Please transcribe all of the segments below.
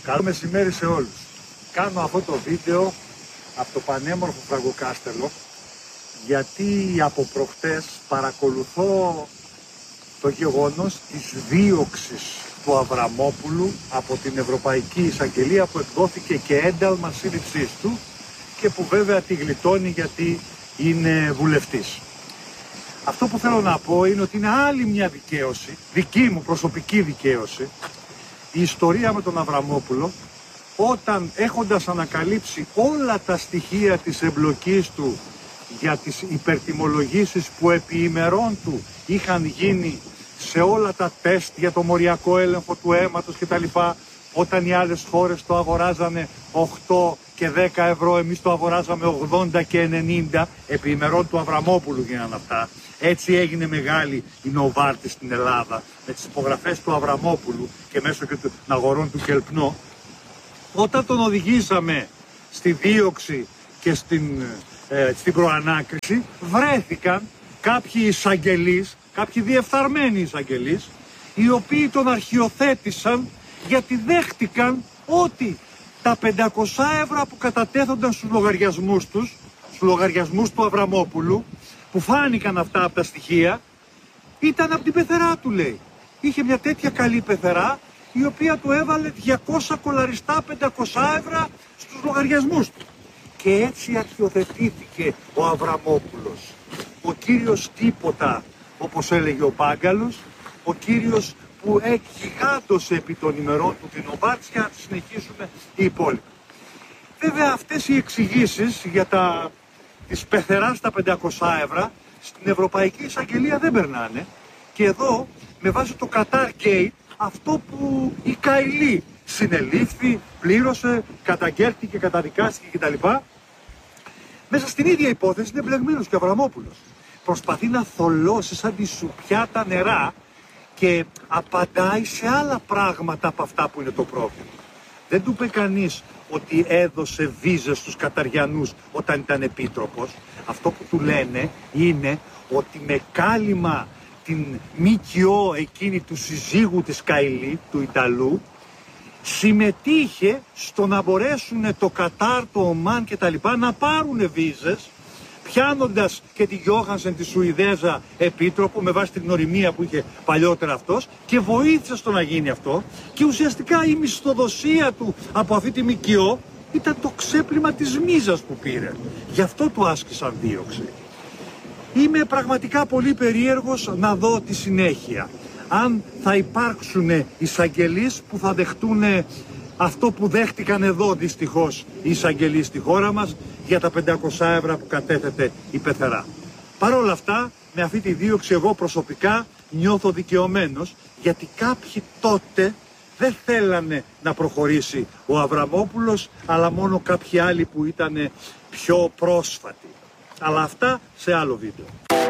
Καλό μεσημέρι σε όλους. Κάνω αυτό το βίντεο από το πανέμορφο Φραγκοκάστελο γιατί από προχτές παρακολουθώ το γεγονός της δίωξης του Αβραμόπουλου από την Ευρωπαϊκή Εισαγγελία που εκδόθηκε και ένταλμα σύλληψής του και που βέβαια τη γλιτώνει γιατί είναι βουλευτής. Αυτό που θέλω να πω είναι ότι είναι άλλη μια δικαίωση, δική μου προσωπική δικαίωση, η ιστορία με τον Αβραμόπουλο, όταν έχοντας ανακαλύψει όλα τα στοιχεία της εμπλοκής του για τις υπερτιμολογήσεις που επί ημερών του είχαν γίνει σε όλα τα τεστ για το μοριακό έλεγχο του αίματος κτλ. Όταν οι άλλες χώρες το αγοράζανε 8 και 10 ευρώ, εμείς το αγοράζαμε 80 και 90, επί ημερών του Αβραμόπουλου γίνανε αυτά. Έτσι έγινε μεγάλη η Νοβάρτης στην Ελλάδα, με τις υπογραφές του Αβραμόπουλου και μέσω και των αγορών του Κελπνό. Όταν τον οδηγήσαμε στη δίωξη και στην προανάκριση, βρέθηκαν κάποιοι εισαγγελείς, κάποιοι διεφθαρμένοι εισαγγελείς, οι οποίοι τον αρχιοθέτησαν γιατί δέχτηκαν ότι τα 500 ευρώ που κατατέθονταν στους λογαριασμούς τους, στους λογαριασμούς του Αβραμόπουλου, που φάνηκαν αυτά από τα στοιχεία, ήταν από την πεθερά του, λέει. Είχε μια τέτοια καλή πεθερά, η οποία του έβαλε 200 κολαριστά 500 ευρώ στους λογαριασμούς του. Και έτσι αρχιοθετήθηκε ο Αβραμόπουλος. Ο κύριος τίποτα, όπως έλεγε ο Πάγκαλος, ο κύριος που εκγιγάντωσε επί των ημερών του την Νοβάρτης, να συνεχίσουμε οι υπόλοιποι. Βέβαια αυτές οι εξηγήσεις για της πεθεράς τα 500 ευρώ στην Ευρωπαϊκή Εισαγγελία δεν περνάνε. Και εδώ με βάση το Qatar Gate, αυτό που η Καηλή συνελήφθη, πλήρωσε, καταγγέλθηκε, καταδικάστηκε κτλ. Μέσα στην ίδια υπόθεση είναι μπλεγμένος και ο Αβραμόπουλος. Προσπαθεί να θολώσει σαν τη σουπιά τα νερά και απαντάει σε άλλα πράγματα από αυτά που είναι το πρόβλημα. Δεν του είπε κανείς ότι έδωσε βίζες στους Καταριανούς όταν ήταν επίτροπος. Αυτό που του λένε είναι ότι με κάλυμα την ΜΚΟ εκείνη του συζύγου της Καηλή, του Ιταλού, συμμετείχε στο να μπορέσουν το Κατάρ, το Ομάν και τα λοιπά να πάρουν βίζες, πιάνοντας και τη Γιόχανσεν, τη Σουηδέζα επίτροπο, με βάση την γνωριμία που είχε παλιότερα αυτός, και βοήθησε στο να γίνει αυτό. Και ουσιαστικά η μισθοδοσία του από αυτή τη ΜΚΟ ήταν το ξέπλυμα της μίζας που πήρε. Γι' αυτό του άσκησαν δίωξη. Είμαι πραγματικά πολύ περίεργος να δω τη συνέχεια. Αν θα υπάρξουν εισαγγελείς που θα δεχτούν αυτό που δέχτηκαν εδώ δυστυχώς οι εισαγγελείς στη χώρα μας για τα 500 ευρώ που κατέθεται η πεθερά. Παρ' όλα αυτά, με αυτή τη δίωξη εγώ προσωπικά νιώθω δικαιωμένος, γιατί κάποιοι τότε δεν θέλανε να προχωρήσει ο Αβραμόπουλος, αλλά μόνο κάποιοι άλλοι που ήταν πιο πρόσφατοι. Αλλά αυτά σε άλλο βίντεο.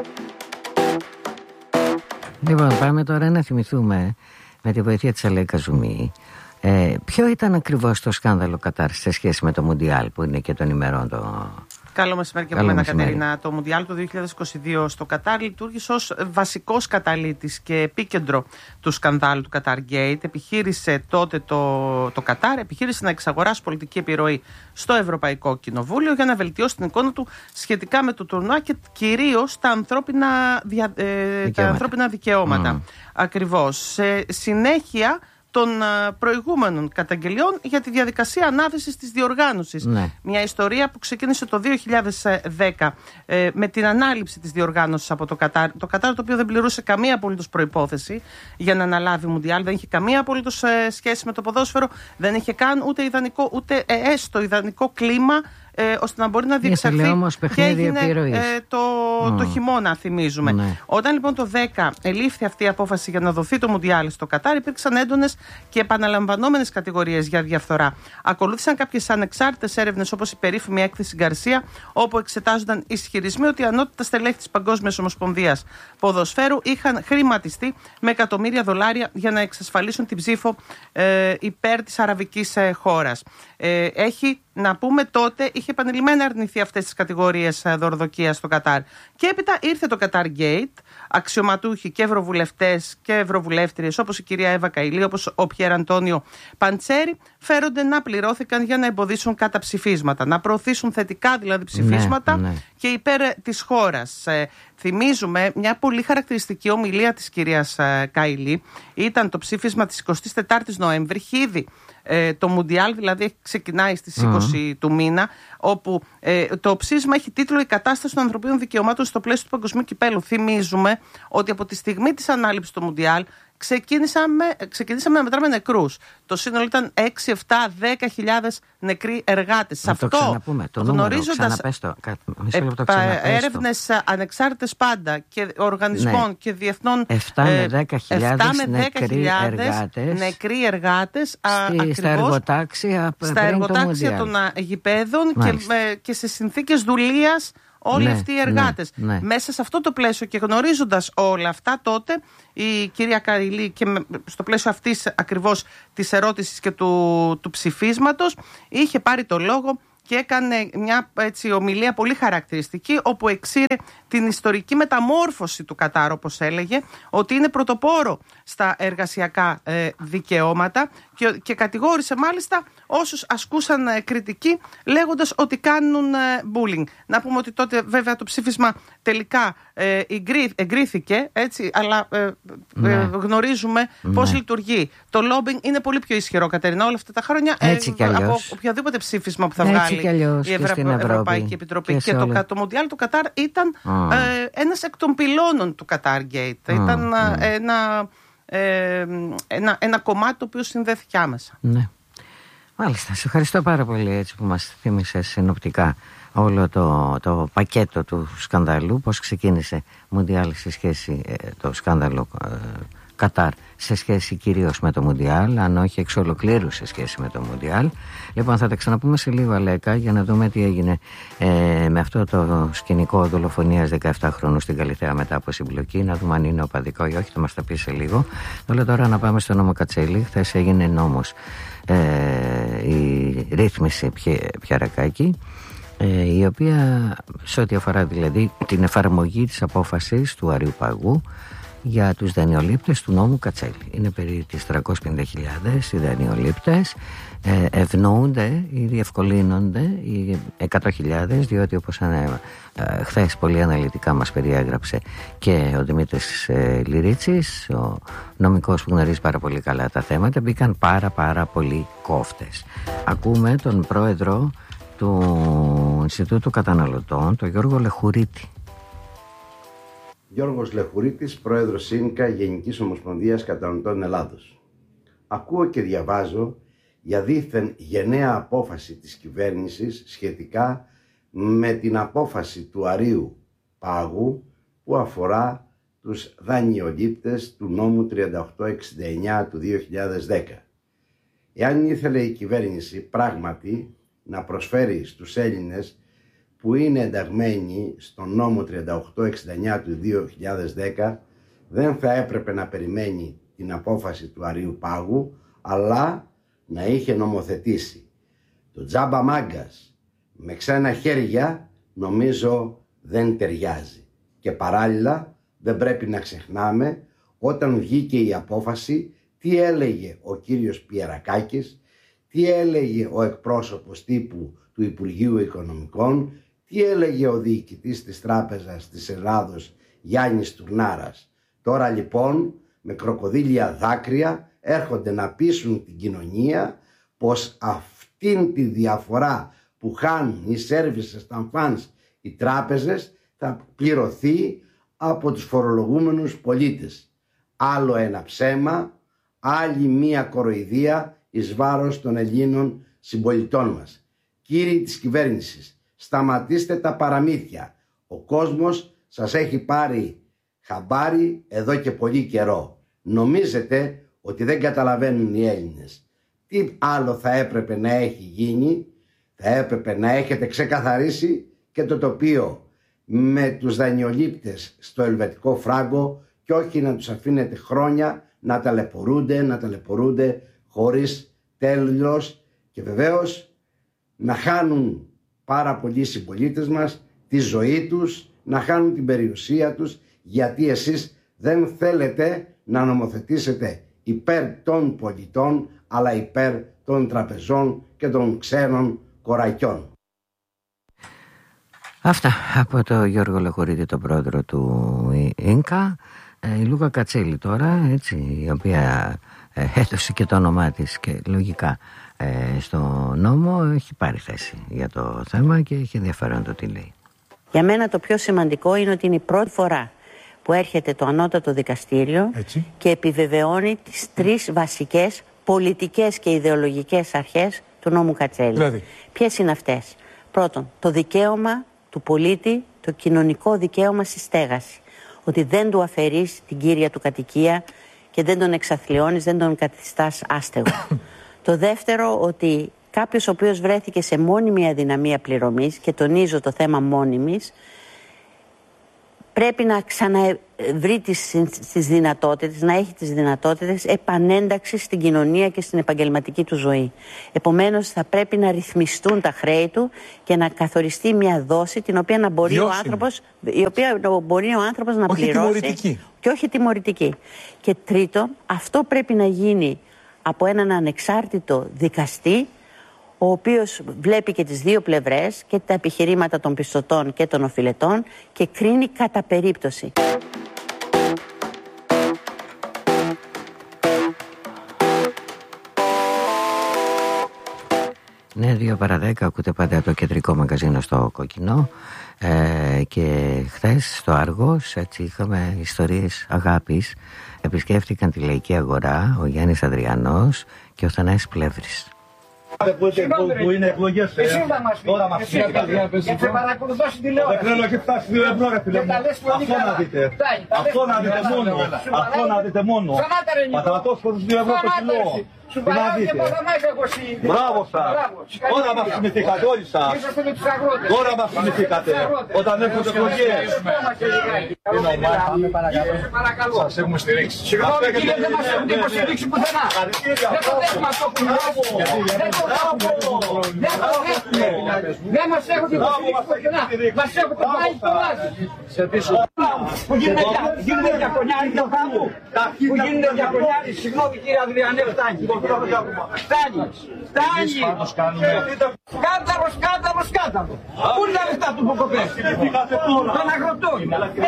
Λοιπόν, πάμε τώρα να θυμηθούμε με τη βοήθεια της Αλέη Καζουμί ποιο ήταν ακριβώς το σκάνδαλο Κατάρ σε σχέση με το Μουντιάλ που είναι και των ημερών το... Καλό μεσημέρι και από μένα, Κατερίνα. Το Μουντιάλ του 2022 στο Κατάρ λειτουργήσε ως βασικός καταλύτης και επίκεντρο του σκανδάλου του Qatar Gate. Επιχείρησε τότε το Κατάρ να εξαγοράσει πολιτική επιρροή στο Ευρωπαϊκό Κοινοβούλιο για να βελτιώσει την εικόνα του σχετικά με το τουρνουά και κυρίως τα ανθρώπινα δικαιώματα. Ακριβώς. Σε συνέχεια των προηγούμενων καταγγελιών για τη διαδικασία ανάθεσης της διοργάνωσης. Ναι. Μια ιστορία που ξεκίνησε το 2010 με την ανάληψη της διοργάνωσης από το Κατάρ. Το Κατάρ, το οποίο δεν πληρούσε καμία απολύτως προϋπόθεση για να αναλάβει Μουντιάλ, δεν είχε καμία απολύτως σχέση με το ποδόσφαιρο, δεν είχε καν ούτε έστω ιδανικό κλίμα ώστε να μπορεί να διεξαχθεί. Και έγινε το χειμώνα, θυμίζουμε. Ναι. Όταν λοιπόν το 10 ελήφθη αυτή η απόφαση για να δοθεί το Μουντιάλ στο Κατάρ, υπήρξαν έντονες και επαναλαμβανόμενες κατηγορίες για διαφθορά. Ακολούθησαν κάποιες ανεξάρτητες έρευνες, όπως η περίφημη έκθεση Γκαρσία, όπου εξετάζονταν ισχυρισμοί ότι οι ανώτατα στελέχη της Παγκόσμιας Ομοσπονδίας Ποδοσφαίρου είχαν χρηματιστεί με εκατομμύρια δολάρια για να εξασφαλίσουν την ψήφο υπέρ της αραβικής χώρας. Να πούμε τότε είχε είχε επανειλημμένα αρνηθεί αυτές τις κατηγορίες δωροδοκίας στο Κατάρ. Και έπειτα ήρθε το Qatar Gate, αξιωματούχοι και ευρωβουλευτές και ευρωβουλεύτριες όπως η κυρία Εύα Καηλή, όπως ο Πιέρ Αντώνιο Παντσέρη, φέρονται να πληρώθηκαν για να εμποδίσουν καταψηφίσματα, να προωθήσουν θετικά δηλαδή ψηφίσματα και υπέρ της χώρας. Θυμίζουμε μια πολύ χαρακτηριστική ομιλία της κυρίας Καηλή. Ήταν το ψήφισμα της 24ης Νοέμβρη, ήδη το Μουντιάλ, δηλαδή ξεκινάει στις 20 του μήνα, όπου το ψήφισμα έχει τίτλο «Η κατάσταση των ανθρωπίνων δικαιωμάτων στο πλαίσιο του Παγκοσμίου Κυπέλλου». Θυμίζουμε ότι από τη στιγμή της ανάληψης του Μουντιάλ ξεκίνησαμε να μετράμε νεκρούς. Το σύνολο ήταν 6, 7, 10.000 νεκροί εργάτες. Να το ξαναπούμε, το γνωρίζοντας έρευνες ανεξάρτητες πάντα και οργανισμών και διεθνών, 7 με 10.000 νεκροί εργάτες στα εργοτάξια των γηπέδων και σε συνθήκες δουλείας. Όλοι αυτοί οι εργάτες. Μέσα σε αυτό το πλαίσιο και γνωρίζοντας όλα αυτά, τότε η κυρία Καηλή, και στο πλαίσιο αυτής ακριβώς της ερώτησης και του ψηφίσματος, είχε πάρει το λόγο και έκανε μια ομιλία πολύ χαρακτηριστική, όπου εξήρε την ιστορική μεταμόρφωση του Κατάρ, όπως έλεγε, ότι είναι πρωτοπόρο στα εργασιακά δικαιώματα και κατηγόρησε μάλιστα όσους ασκούσαν κριτική, λέγοντας ότι κάνουν bullying. Να πούμε ότι τότε βέβαια το ψήφισμα τελικά εγκρίθηκε, έτσι, αλλά γνωρίζουμε πώς λειτουργεί. Το lobbying είναι πολύ πιο ισχυρό, Κατερίνα, όλα αυτά τα χρόνια από οποιοδήποτε ψήφισμα που θα βγάλει η Ευρωπαϊκή Επιτροπή. Και το Μουντιάλ του Κατάρ ήταν ένας εκ των πυλώνων του Qatar Gate. Ήταν ένα κομμάτι το οποίο συνδέθηκε άμεσα. Ναι. Μάλιστα, σε ευχαριστώ πάρα πολύ έτσι που μας θύμισες συνοπτικά όλο το πακέτο του σκανδαλού, πώς ξεκίνησε Μουντιάλ σε σχέση το σκάνδαλο Κατάρ σε σχέση κυρίως με το Μουντιάλ, αν όχι εξ ολοκλήρου σε σχέση με το Μουντιάλ. Λοιπόν, θα τα ξαναπούμε σε λίγο, Αλέκα, για να δούμε τι έγινε με αυτό το σκηνικό δολοφονίας 17χρονου στην Καλιθέα μετά από συμπλοκή, να δούμε αν είναι οπαδικό ή όχι, θα μας τα πει σε λίγο. Όλα τώρα να πάμε στο νόμο Κατσέλη. Χθες έγινε νόμος η ρύθμιση Πιαρακάκη, η οποία σε ό,τι αφορά δηλαδή την εφαρμογή της απόφασης του Αριουπαγού για τους δανειολήπτες του νόμου Κατσέλη. Είναι περί τις 350.000 οι δανειολήπτες, ευνοούνται ή διευκολύνονται οι 100.000, διότι όπως χθες πολύ αναλυτικά μας περιέγραψε και ο Δημήτρης Λυρίτσης, ο νομικός που γνωρίζει πάρα πολύ καλά τα θέματα, μπήκαν πάρα πολλοί κόφτες. Ακούμε τον πρόεδρο του Ινστιτούτου Καταναλωτών, τον Γιώργο Λεχουρίτη. Γιώργος Λεχουρίτης, πρόεδρος ΣΥΝΚΑ, Γενικής Ομοσπονδίας Καταναλωτών Ελλάδος. Ακούω και διαβάζω για δήθεν γενναία απόφαση της κυβέρνησης σχετικά με την απόφαση του Αρείου Πάγου που αφορά τους δανειολήπτες του νόμου 3869 του 2010. Εάν ήθελε η κυβέρνηση πράγματι να προσφέρει στους Έλληνες που είναι ενταγμένοι στον νόμο 3869 του 2010, δεν θα έπρεπε να περιμένει την απόφαση του Αρείου Πάγου, αλλά να είχε νομοθετήσει. Το τζάμπα μάγκας με ξένα χέρια νομίζω δεν ταιριάζει. Και παράλληλα δεν πρέπει να ξεχνάμε, όταν βγήκε η απόφαση, τι έλεγε ο κύριος Πιερακάκης, τι έλεγε ο εκπρόσωπος τύπου του Υπουργείου Οικονομικών, τι έλεγε ο διοικητής της Τράπεζας της Ελλάδος Γιάννης Τουρνάρας. Τώρα λοιπόν με κροκοδίλια δάκρυα έρχονται να πείσουν την κοινωνία πως αυτήν τη διαφορά που χάνουν οι services and funds, οι τράπεζες, θα πληρωθεί από τους φορολογούμενους πολίτες. Άλλο ένα ψέμα, άλλη μία κοροϊδία εις βάρος των Ελλήνων συμπολιτών μας. Κύριοι της κυβέρνησης, σταματήστε τα παραμύθια. Ο κόσμος σας έχει πάρει χαμπάρι εδώ και πολύ καιρό. Νομίζετε ότι δεν καταλαβαίνουν οι Έλληνες. Τι άλλο θα έπρεπε να έχει γίνει? Θα έπρεπε να έχετε ξεκαθαρίσει και το τοπίο με τους δανειολήπτες στο ελβετικό φράγκο και όχι να τους αφήνετε χρόνια να ταλαιπωρούνται χωρίς τέλος και βεβαίως να χάνουν πάρα πολλοί συμπολίτες μας τη ζωή τους, να χάνουν την περιουσία τους, γιατί εσείς δεν θέλετε να νομοθετήσετε υπέρ των πολιτών, αλλά υπέρ των τραπεζών και των ξένων κορακιών. Αυτά από το Γιώργο Λεχωρίδη, τον πρόεδρο του ΙΝΚΑ. Η Λούκα Κατσέλη τώρα, έτσι, η οποία έδωσε και το όνομά της και λογικά στο νόμο, έχει πάρει θέση για το θέμα και έχει ενδιαφέρον το τι λέει. Για μένα το πιο σημαντικό είναι ότι είναι η πρώτη φορά που έρχεται το ανώτατο δικαστήριο και επιβεβαιώνει τις τρεις βασικές πολιτικές και ιδεολογικές αρχές του νόμου Κατσέλη. Δηλαδή. Ποιες είναι αυτές? Πρώτον, το δικαίωμα του πολίτη, το κοινωνικό δικαίωμα στη στέγαση. Ότι δεν του αφαιρείς την κύρια του κατοικία και δεν τον εξαθλιώνεις, δεν τον καθιστάς άστεγο. Το δεύτερο, ότι κάποιος ο οποίος βρέθηκε σε μόνιμη αδυναμία πληρωμής, και τονίζω το θέμα μόνιμης, πρέπει να ξαναβρει τις δυνατότητες, να έχει τις δυνατότητες επανένταξης στην κοινωνία και στην επαγγελματική του ζωή. Επομένως θα πρέπει να ρυθμιστούν τα χρέη του και να καθοριστεί μια δόση την οποία να μπορεί ο άνθρωπος, να πληρώσει. Τιμωρητική. Και όχι τιμωρητική. Και τρίτον, αυτό πρέπει να γίνει από έναν ανεξάρτητο δικαστή, ο οποίος βλέπει και τις δύο πλευρές, και τα επιχειρήματα των πιστωτών και των οφειλετών, και κρίνει κατά περίπτωση. Ναι, 2 παρά 10, ακούτε πάντα το κεντρικό μαγαζίνο στο Κόκκινο, και χθες στο Άργος, έτσι, είχαμε ιστορίες αγάπης. Επισκέφτηκαν τη Λαϊκή Αγορά ο Γιάννης Ανδριανός και ο Θανάσης Πλεύρης. Που είναι εκλογές, τώρα μας πείτε. Και θα παρακολουθώ στην τηλεόραση. Δεν θέλω και φτάσει 2 ευρώ, ρε φίλε μου. Αυτό να δείτε. Αυτό να δείτε μόνο. Αυτό να δείτε μόνο. Πατρατός προς 2 ευρώ το κιλό. Τι να δείτε. Μπράβο σας. Τώρα μας θυμηθήκατε όλοι σας. Τώρα μας θυμηθήκατε. Όταν έρχονται εκλογές. Σας έχουμε στηρίξει. Συγγνώμη κύριε, δεν μας έχουν υποστηρίξει πουθενά. Δεν το δέχουμε αυτό που δεν το δέχουμε. Δεν μας έχουν υποστηρίξει πουθενά. Μας έχουν πάει στο λάδι. Που γίνονται διακονιάρι το χάμου. Που γίνονται διακονιάρι. Συγγνώμη κύριε Ανδριανέ, φτάνει. Φτάνει. Σκάνδαλο. Πού είναι τα λεφτά του Ποκοπές? Των αγροτών.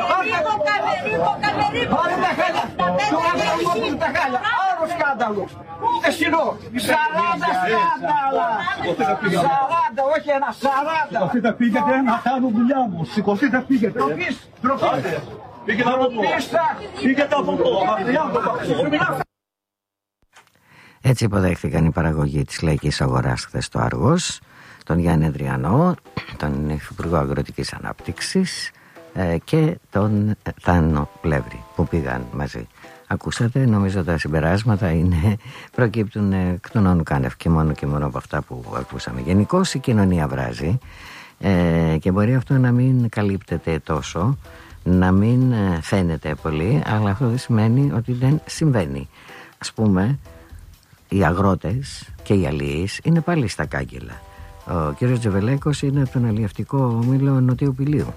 Πάρε τα χάλια. Του αγροτών τα χάλια. Άλλο σκάνδαλο. Εσυνό. 40 σκάνδαλα. 40, όχι ένα, 40. Σηκωθείτε, πήγετε να κάνω δουλειά μου. Σηκωθείτε, πήγετε. Τροφίστε. Πήγετε από το. Έτσι υποδέχθηκαν οι παραγωγοί της Λαϊκής Αγοράς χθες στο Άργος τον Γιάννη Ανδριανό, τον Υφυπουργό Αγροτικής Ανάπτυξης, και τον Θάνο Πλεύρη που πήγαν μαζί. Ακούσατε, νομίζω τα συμπεράσματα προκύπτουν εκ των όνου κάνευ και μόνο από αυτά που ακούσαμε. Γενικώς η κοινωνία βράζει, και μπορεί αυτό να μην καλύπτεται τόσο, να μην φαίνεται πολύ, αλλά αυτό δεν σημαίνει ότι δεν συμβαίνει. Ας πούμε, οι αγρότες και οι αλληλείς είναι πάλι στα κάγκελα. Ο κύριος Τζεβελέκος είναι από τον αλλιευτικό όμιλο Νοτιού Πηλίου.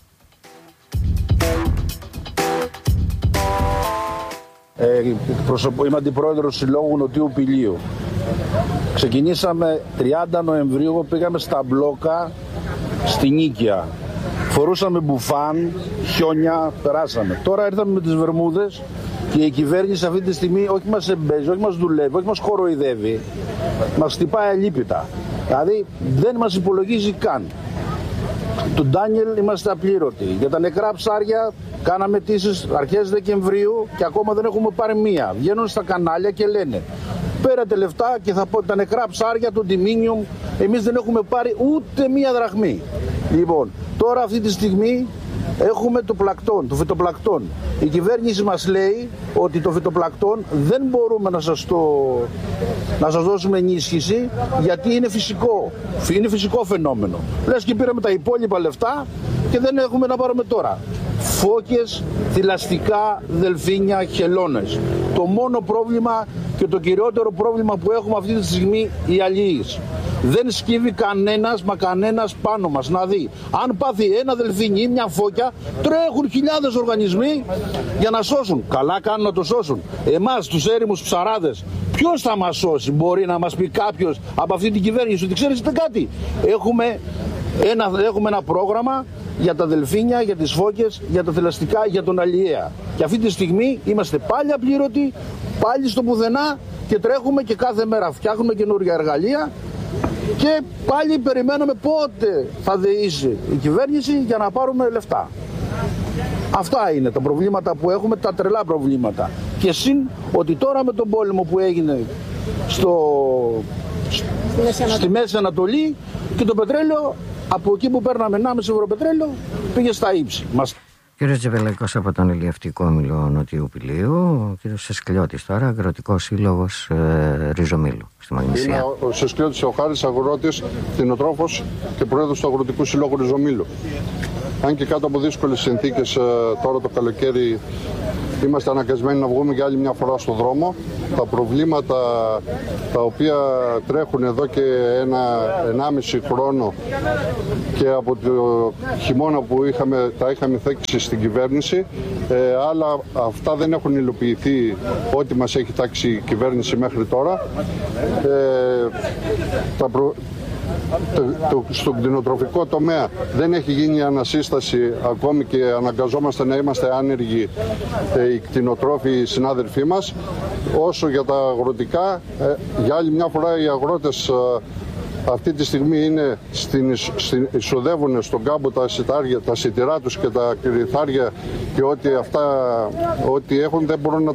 Είμαι αντιπρόεδρος Συλλόγου Νοτιού Πηλίου. Ξεκινήσαμε 30 Νοεμβρίου, πήγαμε στα μπλόκα στη Νίκαια. Φορούσαμε μπουφάν, χιόνια, περάσαμε. Τώρα ήρθαμε με τις βερμούδες και η κυβέρνηση αυτή τη στιγμή όχι μας εμπέζει, όχι μας δουλεύει, όχι μας χοροϊδεύει, μας χτυπάει αλίπητα. Δηλαδή δεν μας υπολογίζει καν. Του Ντάνιελ είμαστε απλήρωτοι. Για τα νεκρά ψάρια κάναμε αιτήσεις αρχές Δεκεμβρίου και ακόμα δεν έχουμε πάρει μία. Βγαίνουν στα κανάλια και λένε πέρατε λεφτά και θα πω τα νεκρά ψάρια, το τιμίνιουμ, εμείς δεν έχουμε πάρει ούτε μία δραχμή. Λοιπόν, τώρα αυτή τη στιγμή έχουμε το πλακτόν, το φυτοπλακτόν. Η κυβέρνηση μας λέει ότι το φυτοπλακτόν δεν μπορούμε να σας δώσουμε ενίσχυση γιατί είναι φυσικό. Είναι φυσικό φαινόμενο. Λες και πήραμε τα υπόλοιπα λεφτά και δεν έχουμε να πάρουμε τώρα. Φώκες, θηλαστικά, δελφίνια, χελώνες. Το μόνο πρόβλημα Και το κυριότερο πρόβλημα που έχουμε αυτή τη στιγμή οι αλληλείς. Δεν σκύβει κανένας πάνω μας να δει. Αν πάθει ένα δελφίνι ή μια φώκια, τρέχουν χιλιάδες οργανισμοί για να σώσουν. Καλά κάνουν να το σώσουν. Εμάς τους έρημους ψαράδες, ποιος θα μας σώσει? Μπορεί να μας πει κάποιος από αυτή την κυβέρνηση ότι ξέρετε κάτι? Έχουμε ένα πρόγραμμα για τα δελφίνια, για τις φώκες, για τα θηλαστικά, για τον αλλιέα. Και αυτή τη στιγμή είμαστε πάλι απλήρωτοι, πάλι στο πουθενά και τρέχουμε και κάθε μέρα φτιάχνουμε καινούργια εργαλεία και πάλι περιμένουμε πότε θα δεήσει η κυβέρνηση για να πάρουμε λεφτά. Αυτά είναι τα προβλήματα που έχουμε, τα τρελά προβλήματα. Και συν ότι τώρα με τον πόλεμο που έγινε στη Μέση Ανατολή και το πετρέλαιο από εκεί που παίρναμε 1,5 ευρώ πετρέλαιο πήγε στα ύψη. Κύριος Τζεβελαϊκός από τον Ηλιευτικό Όμιλο Νοτιού Πηλίου, ο κύριος Σεσκλιώτης τώρα, Αγροτικός Σύλλογος Ριζομήλου στη Μαγνησία. Είμαι ο Σεσκλιώτης ο Χάρης, αγρότης, κτηνοτρόφος και πρόεδρος του Αγροτικού Συλλόγου Ριζομήλου. Αν και κάτω από δύσκολες συνθήκες τώρα το καλοκαίρι είμαστε αναγκασμένοι να βγούμε για άλλη μια φορά στον δρόμο. Τα προβλήματα τα οποία τρέχουν εδώ και 1,5 χρόνο και από το χειμώνα που τα είχαμε θέξει στην κυβέρνηση, αλλά αυτά δεν έχουν υλοποιηθεί ό,τι μας έχει τάξει η κυβέρνηση μέχρι τώρα. Στον κτηνοτροφικό τομέα δεν έχει γίνει ανασύσταση ακόμη και αναγκαζόμαστε να είμαστε άνεργοι οι κτηνοτρόφοι, οι συνάδελφοί μας. Όσο για τα αγροτικά, για άλλη μια φορά οι αγρότες αυτή τη στιγμή εισοδεύουν στον κάμπο τα σιτηρά τους και τα κρυθάρια και ό,τι έχουν δεν μπορούν να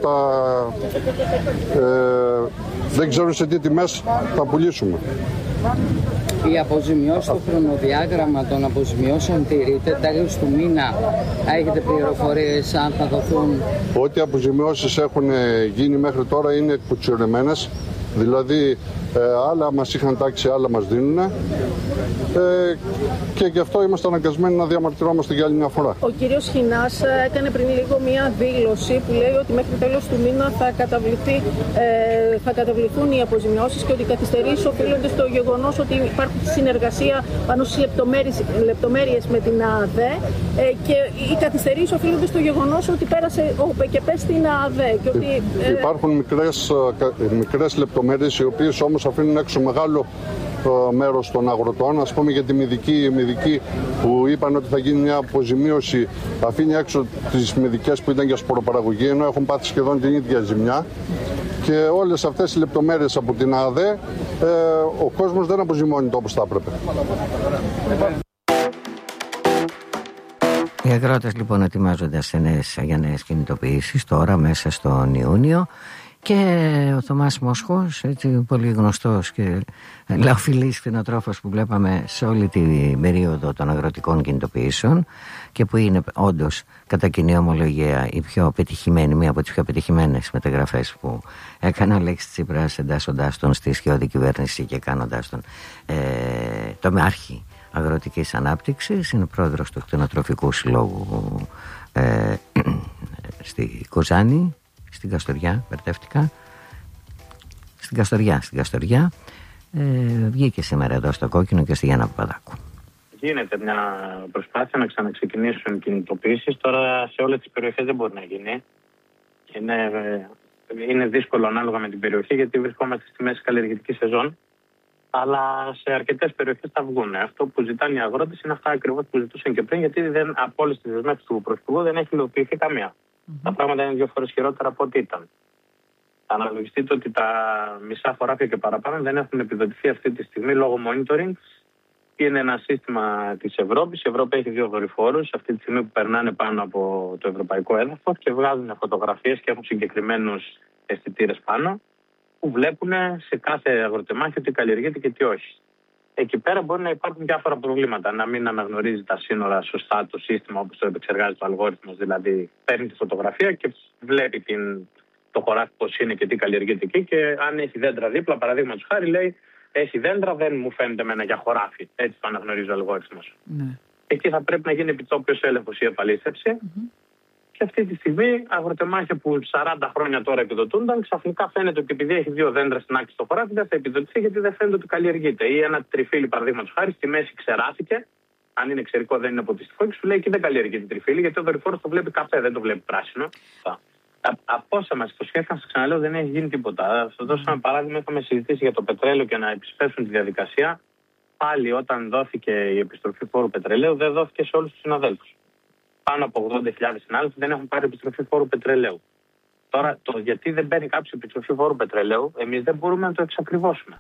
δεν ξέρουν σε τι τιμές θα πουλήσουμε. Η αποζημιώση, το χρονοδιάγραμμα των αποζημιώσεων τηρείται, τέλος του μήνα έχετε πληροφορίες αν θα δοθούν? Ό,τι αποζημιώσεις έχουν γίνει μέχρι τώρα είναι κουτσουρεμένες, δηλαδή άλλα μας είχαν τάξει, άλλα μας δίνουν και γι' αυτό είμαστε αναγκασμένοι να διαμαρτυρόμαστε για άλλη μια φορά. Ο κύριος Χινάς έκανε πριν λίγο μία δήλωση που λέει ότι μέχρι τέλος του μήνα θα καταβληθούν οι αποζημιώσεις και ότι οι καθυστερήσεις οφείλονται στο γεγονός ότι υπάρχει συνεργασία πάνω στις λεπτομέρειες με την ΑΑΔΕ και οι καθυστερήσεις οφείλονται στο γεγονός ότι πέρασε ο ΠΚΠ στην ΑΑΔΕ. Και ότι, υπάρχουν μικρές λεπτομέρειες οι οποίες όμως αφήνουν έξω μεγάλο μέρος των αγροτών. Ας πούμε για τη μυδική που είπαν ότι θα γίνει μια αποζημίωση, αφήνει έξω τις μυδικές που ήταν για σποροπαραγωγή, ενώ έχουν πάθει σχεδόν την ίδια ζημιά. Και όλες αυτές οι λεπτομέρειες από την ΑΔΕ ο κόσμος δεν αποζημιώνεται όπως θα έπρεπε. Οι αγρότες λοιπόν ετοιμάζονται για νέες κινητοποιήσεις τώρα μέσα στον Ιούνιο. Και ο Θωμάς Μόσχος, έτσι πολύ γνωστός και λαοφιλής κτηνοτρόφος που βλέπαμε σε όλη την περίοδο των αγροτικών κινητοποιήσεων και που είναι όντως κατά κοινή ομολογία η πιο πετυχημένη, μία από τις πιο πετυχημένες μεταγραφές που έκανε ο Αλέξης Τσίπρας, εντάσσοντάς τον στη σχεώδη κυβέρνηση και κάνοντάς τον τομεάρχη αγροτικής ανάπτυξης. Είναι πρόεδρος του Κτηνοτροφικού Συλλόγου στη Κοζάνη. Στην Καστοριά, μπερδεύτηκα. Στην Καστοριά. Βγήκε σήμερα εδώ στο Κόκκινο και στη Γιάννα Παπαδάκου. Γίνεται μια προσπάθεια να ξαναξεκινήσουν κινητοποιήσεις. Τώρα σε όλες τις περιοχές δεν μπορεί να γίνει. Είναι δύσκολο ανάλογα με την περιοχή γιατί βρισκόμαστε στη μέση καλλιεργητική σεζόν. Αλλά σε αρκετές περιοχές θα βγουν. Αυτό που ζητάνε οι αγρότες είναι αυτά ακριβώς που ζητούσαν και πριν, γιατί από όλες τις δεσμεύσεις του Πρωθυπουργού δεν έχει υλοποιηθεί καμία. Τα πράγματα είναι 2 φορές χειρότερα από ό,τι ήταν. Αναλογιστείτε ότι τα μισά χωράφια και παραπάνω δεν έχουν επιδοτηθεί αυτή τη στιγμή λόγω monitoring. Είναι ένα σύστημα της Ευρώπης. Η Ευρώπη έχει 2 δορυφόρους αυτή τη στιγμή που περνάνε πάνω από το ευρωπαϊκό έδαφος και βγάζουν φωτογραφίες και έχουν συγκεκριμένους αισθητήρες πάνω που βλέπουν σε κάθε αγροτεμάχιο τι καλλιεργείται και τι όχι. Εκεί πέρα μπορεί να υπάρχουν διάφορα προβλήματα. Να μην αναγνωρίζει τα σύνορα σωστά το σύστημα όπως το επεξεργάζεται ο αλγόριθμος. Δηλαδή, παίρνει τη φωτογραφία και βλέπει το χωράφι πώς είναι και τι καλλιεργείται εκεί. Και αν έχει δέντρα δίπλα, παραδείγματος χάρη, λέει: έχει δέντρα, δεν μου φαίνεται εμένα για χωράφι. Έτσι το αναγνωρίζει ο αλγόριθμος. Ναι. Εκεί θα πρέπει να γίνει επιτόπιος έλεγχος ή επαλήθευση. Και Και αυτή τη στιγμή αγροτεμάχια που 40 χρόνια τώρα επιδοτούνταν, ξαφνικά φαίνεται ότι επειδή έχει 2 δέντρα στην άκρη στο χωράφι δεν θα επιδοτηθεί, γιατί δεν φαίνεται ότι καλλιεργείται. Ή ένα τριφύλι, παραδείγματος χάρη, στη μέση ξεράφηκε. Αν είναι ξερικό, δεν είναι ποτιστικό, και σου λέει εκεί δεν καλλιεργείται τριφύλι, γιατί ο δορυφόρος το βλέπει καφέ, δεν το βλέπει πράσινο. Από όσα μας υποσχέθηκαν, σας ξαναλέω, δεν έχει γίνει τίποτα. Θα σας δώσω ένα παράδειγμα. Είχαμε συζητήσει για το πετρέλαιο και να επισπεύσουν τη διαδικασία. Πάλι όταν δόθηκε η επιστροφή φόρου πετρελαίου, δεν δόθηκε σε όλους τους συναδέλφους. Πάνω από 80.000 συνάδελφοι δεν έχουν πάρει επιστροφή φόρου πετρελαίου. Τώρα, το γιατί δεν παίρνει κάποιο επιστροφή φόρου πετρελαίου, εμείς δεν μπορούμε να το εξακριβώσουμε.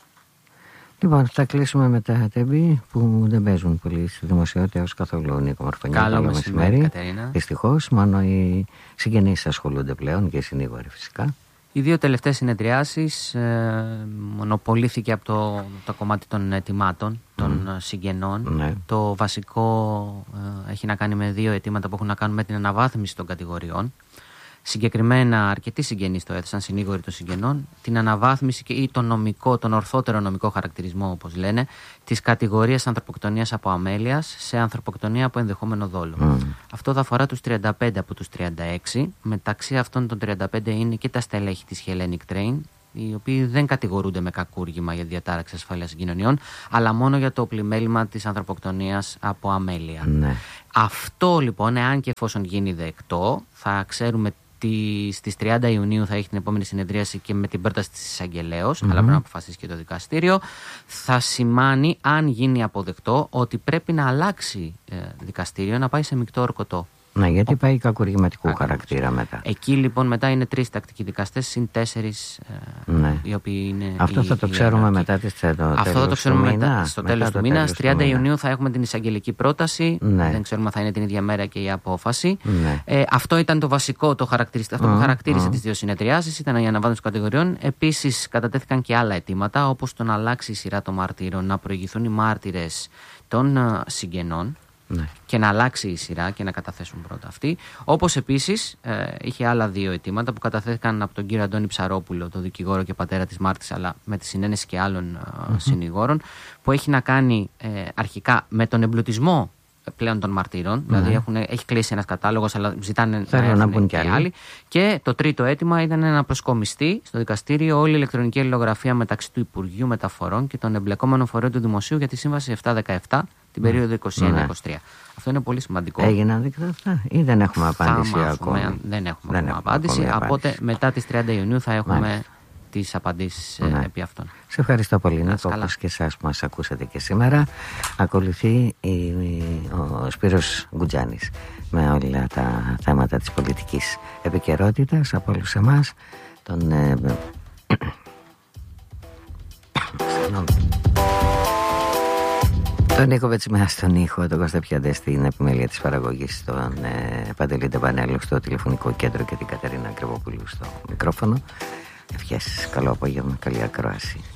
Λοιπόν, θα κλείσουμε με τα τέμπη που δεν παίζουν πολύ στη δημοσιότητα ως καθόλου ο Νίκο Μορφωνιώτη. Καλό μεσημέρι. Δυστυχώς, μόνο οι συγγενείς ασχολούνται πλέον και οι συνήγοροι φυσικά. Οι 2 τελευταίες συνεδριάσεις μονοπολήθηκε από το κομμάτι των αιτημάτων των συγγενών. Ναι. Το βασικό έχει να κάνει με 2 αιτήματα που έχουν να κάνουν με την αναβάθμιση των κατηγοριών. Συγκεκριμένα, αρκετοί συγγενείς το έθεσαν, συνήγοροι των συγγενών, την αναβάθμιση ή τον ορθότερο νομικό χαρακτηρισμό, όπως λένε, της κατηγορίας ανθρωποκτονίας από αμέλειας σε ανθρωποκτονία από ενδεχόμενο δόλο. Αυτό θα αφορά τους 35 από τους 36. Μεταξύ αυτών των 35 είναι και τα στελέχη της Hellenic Train, οι οποίοι δεν κατηγορούνται με κακούργημα για διατάραξη ασφάλειας συγκοινωνιών, αλλά μόνο για το πλημέλημα της ανθρωποκτονίας από αμέλεια. Ναι. Αυτό λοιπόν, εάν και εφόσον γίνει δεκτό, θα ξέρουμε στις 30 Ιουνίου θα έχει την επόμενη συνεδρίαση και με την πρόταση της εισαγγελέως, αλλά πρέπει να αποφασίσει και το δικαστήριο. Θα σημάνει, αν γίνει αποδεκτό, ότι πρέπει να αλλάξει δικαστήριο, να πάει σε μεικτό ορκωτό. Ναι, γιατί πάει κακουργηματικού χαρακτήρα μετά. Εκεί λοιπόν μετά είναι 3 τακτικοί δικαστές συν 4 οι οποίοι είναι. Αυτό θα το ξέρουμε μετά Αυτό θα το ξέρουμε μετά, στο τέλος του μήνα. Στις 30 Ιουνίου θα έχουμε την εισαγγελική πρόταση. Ναι. Δεν ξέρουμε αν θα είναι την ίδια μέρα και η απόφαση. Ναι. Αυτό ήταν το βασικό, αυτό που χαρακτήρισε τις 2 συνεδριάσεις, ήταν η αναβάθμιση κατηγοριών. Επίσης κατατέθηκαν και άλλα αιτήματα, όπως το να αλλάξει η σειρά των μαρτύρων, να προηγηθούν οι μάρτυρες των συγγενών. Ναι. Και να αλλάξει η σειρά και να καταθέσουν πρώτα αυτοί. Όπως επίσης είχε άλλα 2 αιτήματα που καταθέθηκαν από τον κύριο Αντώνη Ψαρόπουλο, τον δικηγόρο και πατέρα της Μάρτης, αλλά με τη συνένεση και άλλων συνηγόρων, που έχει να κάνει αρχικά με τον εμπλουτισμό πλέον των μαρτύρων. Δηλαδή έχει κλείσει ένας κατάλογος, αλλά ζητάνε να μπουν και άλλοι. Και το τρίτο αίτημα ήταν να προσκομιστεί στο δικαστήριο όλη η ηλεκτρονική αλληλογραφία μεταξύ του Υπουργείου Μεταφορών και των εμπλεκόμενων φορέων του Δημοσίου για τη Σύμβαση 717 την περίοδο 21-23. Αυτό είναι πολύ σημαντικό. Έγιναν δεκτά αυτά ή δεν έχουμε απάντηση ακόμα? Δεν έχουμε απάντηση. Οπότε μετά τις 30 Ιουνίου θα έχουμε τις απαντήσεις επί αυτών. Σε ευχαριστώ πολύ, Νίκο, όπως και εσάς που μας ακούσατε και σήμερα. Ακολουθεί ο Σπύρος Γκουτζάνης με όλα τα θέματα της πολιτικής επικαιρότητας από όλους εμάς. Τον Νίκο Βετσιμέα στον ήχο, τον Κώστα Πιαντέ στην επιμέλεια της παραγωγής, τον Παντελή Τεμπανέλου στο τηλεφωνικό κέντρο και την Κατερίνα Κρυβοπούλου στο μικρόφωνο. Ευχές, καλό απόγευμα, καλή ακρόαση.